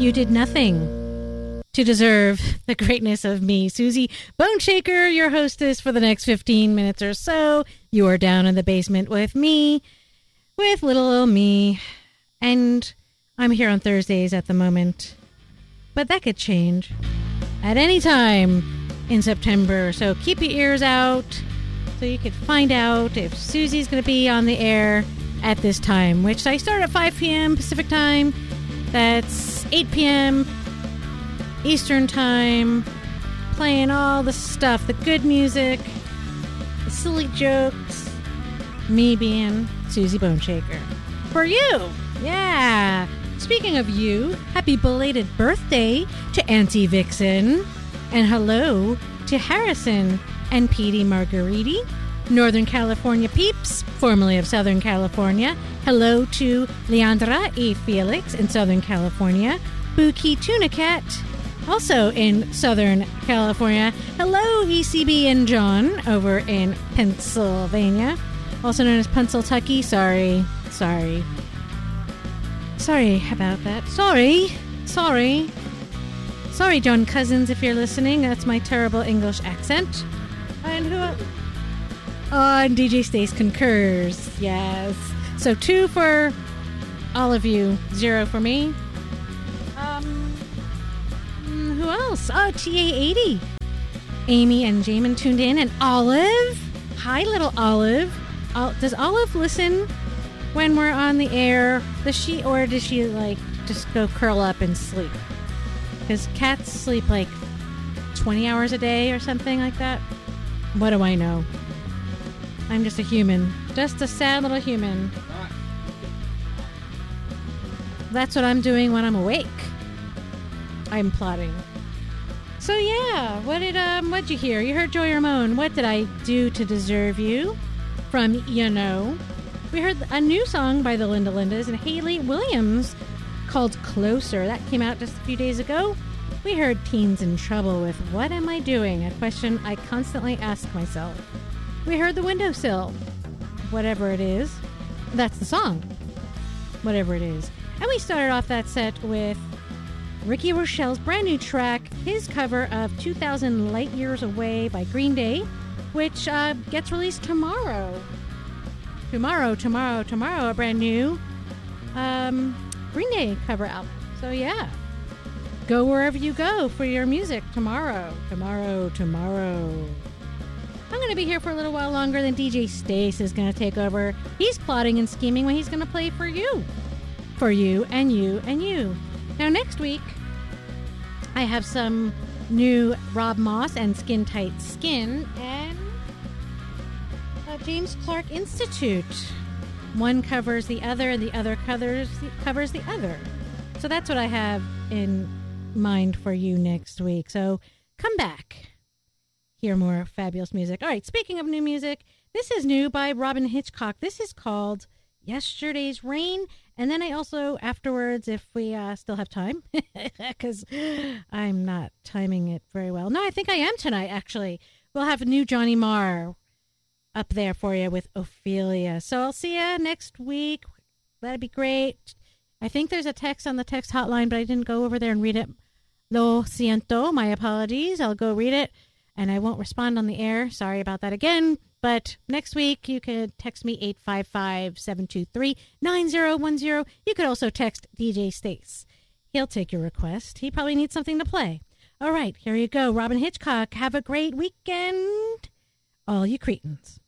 You did nothing to deserve the greatness of me, Susie Boneshaker, your hostess for the next 15 minutes or so. You are down in the basement with me, with little old me. And I'm here on Thursdays at the moment. But that could change at any time in September. So keep your ears out so you could find out if Susie's going to be on the air at this time, which I start at 5 p.m. Pacific time. That's 8 p.m. Eastern time, playing all the stuff, the good music, the silly jokes, me being Susie Boneshaker. For you! Yeah! Speaking of you, happy belated birthday to Auntie Vixen, and hello to Harrison and Petey Margariti, Northern California peeps, formerly of Southern California. Hello to Leandra E. Felix in Southern California, Buki Tuna Cat, also in Southern California. Hello, ECB and John over in Pennsylvania, also known as Pennsyltucky. Sorry about that. Sorry, John Cousins, if you're listening. That's my terrible English accent. And who else? Oh, and DJ Stace concurs. Yes. So 2 for all of you, 0 for me. Who else? Oh, TA80. Amy and Jamin tuned in. And Olive. Hi, little Olive. Does Olive listen when we're on the air? Does she like just go curl up and sleep? Because cats sleep like 20 hours a day or something like that. What do I know? I'm just a human. Just a sad little human. That's what I'm doing when I'm awake. I'm plotting. So yeah, what'd you hear? You heard Joy Ramone. What did I do to deserve you? From You Know. We heard a new song by the Linda Lindas and Haley Williams called Closer. That came out just a few days ago. We heard Teens in Trouble with What Am I Doing? A question I constantly ask myself. We heard The Windowsill. Whatever it is. That's the song. Whatever it is. And we started off that set with Ricky Rochelle's brand new track, his cover of 2,000 Light Years Away by Green Day, which gets released tomorrow. Tomorrow, a brand new Green Day cover album. So yeah, go wherever you go for your music tomorrow. I'm going to be here for a little while longer than DJ Stace is going to take over. He's plotting and scheming what he's going to play for you. For you and you and you. Now, next week, I have some new Rob Moss and Skin Tight Skin and James Clark Institute. One covers the other, and the other covers the other. So that's what I have in mind for you next week. So come back. Hear more fabulous music. All right, speaking of new music, this is new by Robin Hitchcock. This is called Yesterday's Rain. And then I also, afterwards, if we still have time, because I'm not timing it very well. No, I think I am tonight, actually. We'll have a new Johnny Marr up there for you with Ophelia. So I'll see you next week. That'd be great. I think there's a text on the text hotline, but I didn't go over there and read it. Lo siento, my apologies. I'll go read it, and I won't respond on the air. Sorry about that again. But next week, you could text me 855-723-9010. You could also text DJ Stace. He'll take your request. He probably needs something to play. All right, here you go. Robin Hitchcock. Have a great weekend, all you cretins.